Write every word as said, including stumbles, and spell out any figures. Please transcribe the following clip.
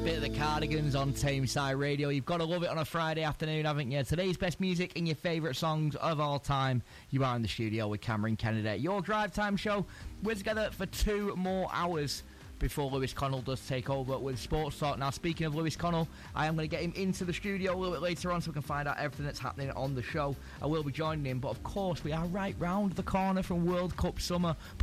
Bit of the Cardigans on Tameside Radio. You've got to love it on a Friday afternoon, haven't you? Today's best music and your favourite songs of all time. You are in the studio with Cameron Kennedy. Your Drive Time show. We're together for two more hours before Lewis Connell does take over with Sports Talk. Now, speaking of Lewis Connell, I am going to get him into the studio a little bit later on so we can find out everything that's happening on the show. I will be joining him, but of course we are right round the corner from World Cup summer.